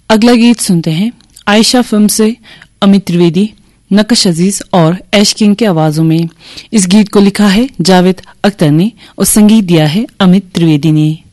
अगला गीत सुनते हैं आयशा फिल्म से अमित त्रिवेदी, नकश अजीज और ऐश किंग की आवाजों में। इस गीत को लिखा है जावेद अख्तर ने और संगीत दिया है अमित त्रिवेदी ने।